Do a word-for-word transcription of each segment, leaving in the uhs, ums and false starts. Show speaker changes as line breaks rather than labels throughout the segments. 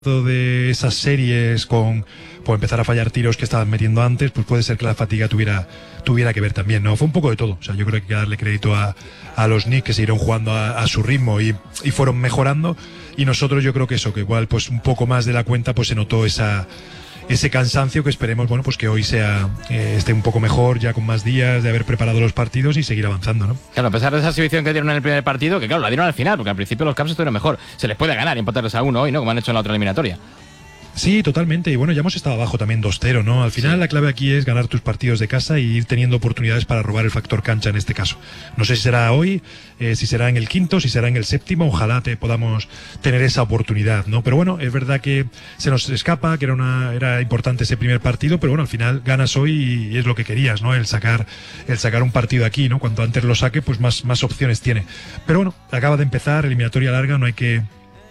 de esas series con por empezar a fallar tiros que estaban metiendo antes, pues puede ser que la fatiga tuviera tuviera que ver también, ¿no? Fue un poco de todo. O sea, yo creo que hay que darle crédito a, a los Knicks, que siguieron jugando a, a su ritmo y, y fueron mejorando, y nosotros yo creo que eso, que igual pues un poco más de la cuenta pues se notó esa ese cansancio que esperemos, bueno, pues que hoy sea eh, esté un poco mejor, ya con más días de haber preparado los partidos y seguir avanzando, ¿no?
Claro, a pesar de esa exhibición que dieron en el primer partido, que claro, la dieron al final, porque al principio los Cavs estuvieron mejor. Se les puede ganar y empatarles a uno hoy, ¿no? Como han hecho en la otra eliminatoria.
Sí, totalmente. Y bueno, ya hemos estado abajo también dos cero, ¿no? Al final sí. La clave aquí es ganar tus partidos de casa y ir teniendo oportunidades para robar el factor cancha en este caso. No sé si será hoy, eh, si será en el quinto, si será en el séptimo. Ojalá te podamos tener esa oportunidad, ¿no? Pero bueno, es verdad que se nos escapa, que era una era importante ese primer partido, pero bueno, al final ganas hoy y es lo que querías, ¿no? El sacar el sacar un partido aquí, ¿no? Cuanto antes lo saque, pues más, más opciones tiene. Pero bueno, acaba de empezar, eliminatoria larga, no hay que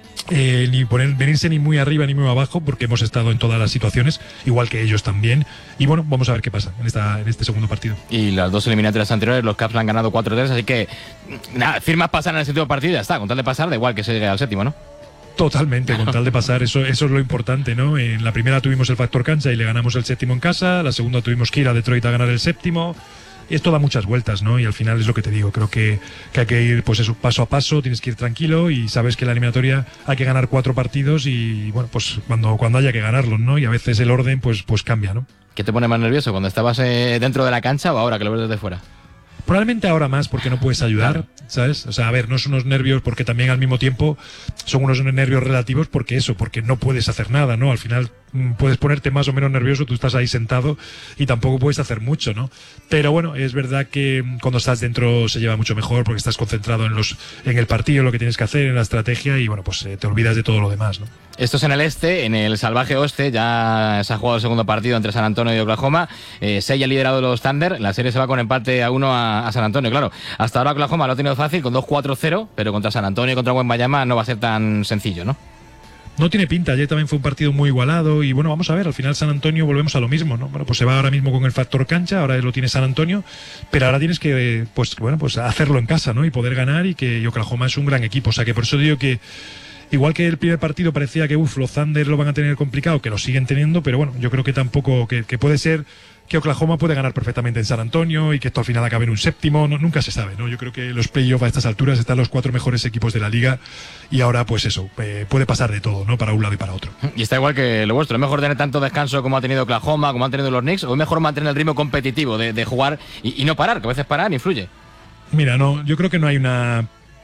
Eh, ni poner, venirse ni muy arriba ni muy abajo, porque hemos estado en todas las situaciones, igual que ellos también, y bueno, vamos a ver qué pasa en, esta, en este segundo partido.
Y las dos eliminatorias anteriores los Cavs han ganado cuatro tres, así que nada, firmas pasan en el séptimo partido y ya está, con tal de pasar, da igual que se llegue al séptimo, ¿no?
Totalmente, con tal de pasar, eso, eso es lo importante, ¿no? En la primera tuvimos el factor cancha y le ganamos el séptimo en casa, la segunda tuvimos que ir a Detroit a ganar el séptimo. Esto da muchas vueltas, ¿no? Y al final es lo que te digo, creo que, que hay que ir pues eso, paso a paso, tienes que ir tranquilo y sabes que en la eliminatoria hay que ganar cuatro partidos y bueno, pues cuando, cuando haya que ganarlos, ¿no? Y a veces el orden pues, pues cambia, ¿no?
¿Qué te pone más nervioso, cuando estabas eh, dentro de la cancha o ahora que lo ves desde fuera?
Probablemente ahora más, porque no puedes ayudar, ¿sabes? O sea, a ver, no son unos nervios porque también al mismo tiempo son unos nervios relativos porque eso, porque no puedes hacer nada, ¿no? Al final mmm, puedes ponerte más o menos nervioso, tú estás ahí sentado y tampoco puedes hacer mucho, ¿no? Pero bueno, es verdad que cuando estás dentro se lleva mucho mejor porque estás concentrado en los en el partido, en lo que tienes que hacer, en la estrategia y bueno, pues eh, te olvidas de todo lo demás, ¿no?
Esto es en el este, en el salvaje oeste, ya se ha jugado el segundo partido entre San Antonio y Oklahoma. Eh, se ha liderado los Thunder, la serie se va con empate a uno a, a San Antonio, claro. Hasta ahora Oklahoma lo ha tenido fácil con dos cuatro cero, pero contra San Antonio y contra Wembanyama no va a ser tan sencillo, ¿no?
No tiene pinta, ayer también fue un partido muy igualado y bueno, vamos a ver, al final San Antonio volvemos a lo mismo, ¿no? Bueno, pues se va ahora mismo con el factor cancha, ahora lo tiene San Antonio, pero ahora tienes que, pues bueno, pues hacerlo en casa, ¿no? Y poder ganar y que y Oklahoma es un gran equipo, o sea que por eso digo que igual que el primer partido parecía que uf, los Thunder lo van a tener complicado, que lo siguen teniendo, pero bueno, yo creo que tampoco, que, que puede ser que Oklahoma puede ganar perfectamente en San Antonio y que esto al final acabe en un séptimo, no, nunca se sabe, ¿no? Yo creo que los playoffs a estas alturas están los cuatro mejores equipos de la liga y ahora pues eso, eh, puede pasar de todo, ¿no? Para un lado y para otro.
Y está igual que lo vuestro, ¿es mejor tener tanto descanso como ha tenido Oklahoma, como han tenido los Knicks, o es mejor mantener el ritmo competitivo de, de jugar y, y no parar, que a veces parar influye?
Mira, no, yo creo que no hay una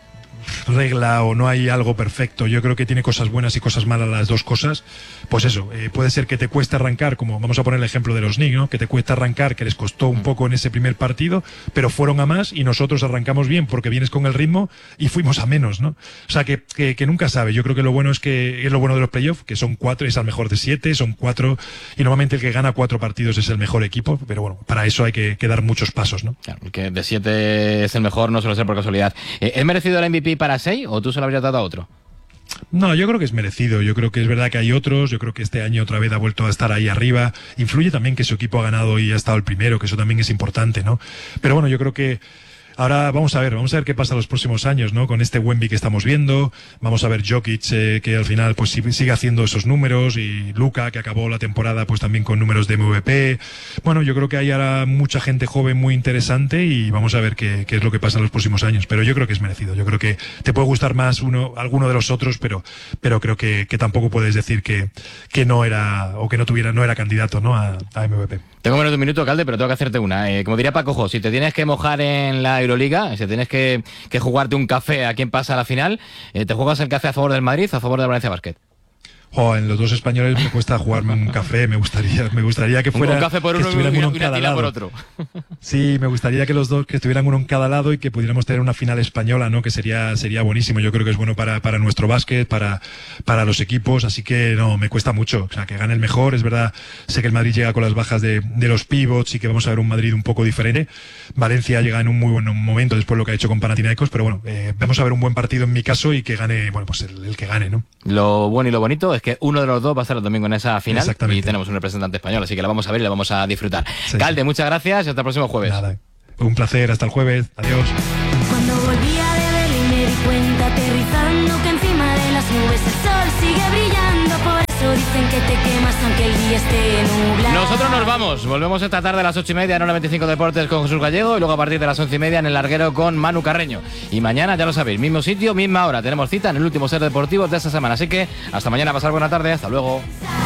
regla o no hay algo perfecto. Yo creo que tiene cosas buenas y cosas malas las dos cosas. Pues eso, eh, puede ser que te cueste arrancar, como vamos a poner el ejemplo de los Knicks, ¿no? Que te cuesta arrancar, que les costó un poco en ese primer partido, pero fueron a más y nosotros arrancamos bien porque vienes con el ritmo y fuimos a menos, ¿no? O sea, que, que, que nunca sabe. Yo creo que lo bueno es que es lo bueno de los playoffs, que son cuatro, es al mejor de siete, son cuatro y normalmente el que gana cuatro partidos es el mejor equipo, pero bueno, para eso hay que, que dar muchos pasos, ¿no?
Claro, el que de siete es el mejor no suele ser por casualidad. Eh, ¿Es merecido el M V P para seis o tú se lo habrías dado a otro?
No, yo creo que es merecido, yo creo que es verdad que hay otros, yo creo que este año otra vez ha vuelto a estar ahí arriba, influye también que su equipo ha ganado y ha estado el primero, que eso también es importante, ¿no? Pero bueno, yo creo que ahora vamos a ver, vamos a ver qué pasa los próximos años, ¿no? Con este Wemby que estamos viendo, vamos a ver Jokic eh, que al final pues sigue haciendo esos números y Luka que acabó la temporada pues también con números de M V P. Bueno, yo creo que hay ahora mucha gente joven muy interesante y vamos a ver qué, qué es lo que pasa en los próximos años, pero yo creo que es merecido. Yo creo que te puede gustar más uno, alguno de los otros, pero, pero creo que, que tampoco puedes decir que, que no era o que no tuviera, no era candidato, ¿no? a, a M V P.
Tengo menos de un minuto, Calde, pero tengo que hacerte una. Eh, como diría Paco Jo, si te tienes que mojar en la Euroliga, si tienes que, que jugarte un café a quién pasa a la final, eh, ¿te juegas el café a favor del Madrid o a favor del Valencia Basket?
Oh, en los dos españoles me cuesta jugarme un café, me gustaría, me gustaría que fuera
un café por uno y una,
uno
una tila por otro.
Sí, me gustaría que los dos que estuvieran uno en cada lado y que pudiéramos tener una final española, ¿no? Que sería sería buenísimo. Yo creo que es bueno para para nuestro básquet, para para los equipos, así que no, me cuesta mucho, o sea, que gane el mejor, es verdad. Sé que el Madrid llega con las bajas de de los pivots y que vamos a ver un Madrid un poco diferente. Valencia llega en un muy buen momento después de lo que ha hecho con Panathinaikos, pero bueno, eh, vamos a ver un buen partido en mi caso y que gane, bueno, pues el, el que gane, ¿no?
Lo bueno y lo bonito es que uno de los dos va a estar el domingo en esa final y tenemos un representante español, así que la vamos a ver y la vamos a disfrutar. Sí. Calde, muchas gracias y hasta el próximo jueves.
Nada, un placer, hasta el jueves, adiós.
Cuando volvía de Berlín me di cuenta aterrizando que encima de las nubes el sol sigue brillando por aunque el día esté nublado.
Nosotros nos vamos, volvemos esta tarde a las ocho y media en Hora veinticinco Deportes con Jesús Gallego y luego a partir de las once y media en El Larguero con Manu Carreño. Y mañana, ya lo sabéis, mismo sitio, misma hora, tenemos cita en el último Ser Deportivo de esta semana. Así que hasta mañana, pasar buena tarde, hasta luego.